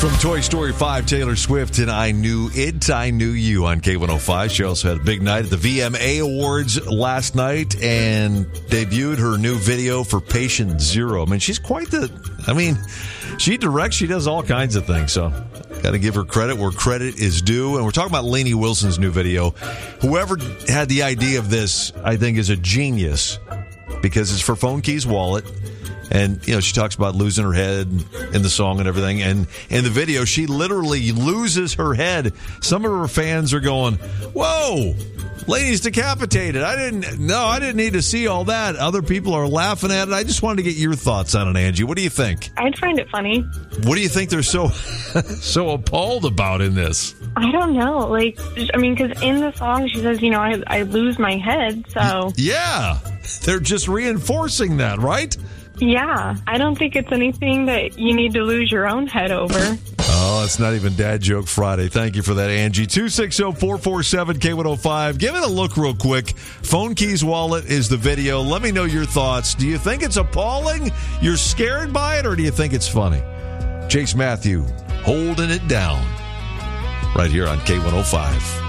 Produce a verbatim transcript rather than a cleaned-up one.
From Toy Story five, Taylor Swift and I Knew It, I Knew You on K one oh five. She also had a big night at the V M A Awards last night and debuted her new video for Patient Zero. I mean, she's quite the, I mean, she directs, she does all kinds of things, so got to give her credit where credit is due. And we're talking about Lainey Wilson's new video. Whoever had the idea of this, I think, is a genius because it's for Phone Keys Wallet. And, you know, she talks about losing her head in the song and everything. And in the video, she literally loses her head. Some of her fans are going, whoa, Lainey's decapitated. I didn't, no, I didn't need to see all that. Other people are laughing at it. I just wanted to get your thoughts on it, Angie. What do you think? I'd find it funny. What do you think they're so, so appalled about in this? I don't know. Like, I mean, because in the song, she says, you know, I, I lose my head, so. Yeah. They're just reinforcing that, right? Yeah, I don't think it's anything that you need to lose your own head over. Oh, it's not even Dad Joke Friday. Thank you for that, Angie. two six zero, four four seven, K one oh five. Give it a look real quick. Phone Keys Wallet is the video. Let me know your thoughts. Do you think it's appalling? You're scared by it, or do you think it's funny? Chase Matthew holding it down right here on K one oh five.